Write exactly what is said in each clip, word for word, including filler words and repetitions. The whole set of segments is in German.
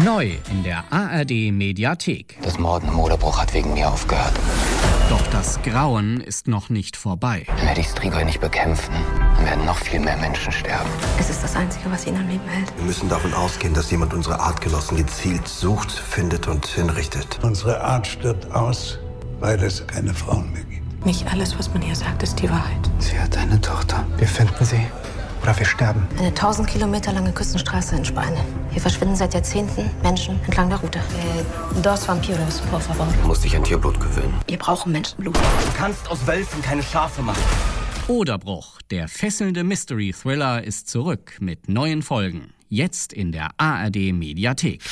Neu in der A R D-Mediathek. Das Morden im Moderbruch hat wegen mir aufgehört. Doch das Grauen ist noch nicht vorbei. Wenn wir die Strigoi nicht bekämpfen, dann werden noch viel mehr Menschen sterben. Es ist das Einzige, was ihn am Leben hält. Wir müssen davon ausgehen, dass jemand unsere Artgenossen gezielt sucht, findet und hinrichtet. Unsere Art stirbt aus, weil es keine Frauen mehr gibt. Nicht alles, was man hier sagt, ist die Wahrheit. Sie hat eine Tochter. Wir finden sie oder wir sterben. Eine tausend Kilometer lange Küstenstraße in Spanien. Hier verschwinden seit Jahrzehnten Menschen entlang der Route. Äh, dos vampiros, por favor. Du musst dich an Tierblut gewöhnen. Wir brauchen Menschenblut. Du kannst aus Wölfen keine Schafe machen. Oderbruch, der fesselnde Mystery-Thriller, ist zurück mit neuen Folgen. Jetzt in der A R D-Mediathek.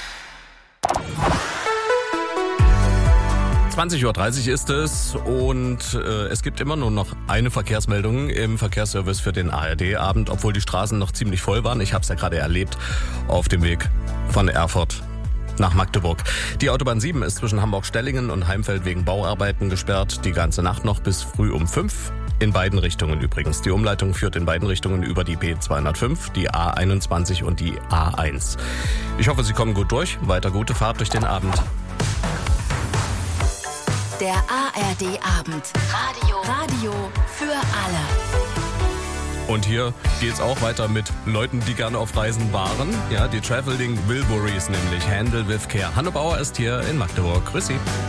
zwanzig Uhr dreißig ist es und äh, es gibt immer nur noch eine Verkehrsmeldung im Verkehrsservice für den A R D-Abend, obwohl die Straßen noch ziemlich voll waren. Ich habe es ja gerade erlebt auf dem Weg von Erfurt nach Magdeburg. Die Autobahn sieben ist zwischen Hamburg-Stellingen und Heimfeld wegen Bauarbeiten gesperrt. Die ganze Nacht noch bis früh um fünf. In beiden Richtungen übrigens. Die Umleitung führt in beiden Richtungen über die B zweihundertfünf, die A einundzwanzig und die A eins. Ich hoffe, Sie kommen gut durch. Weiter gute Fahrt durch den Abend. Der A R D-Abend. Radio. Radio für alle. Und hier geht's auch weiter mit Leuten, die gerne auf Reisen waren. Ja, die Traveling Wilburys nämlich. Handle with Care. Hanno Bauer ist hier in Magdeburg. Grüß Sie.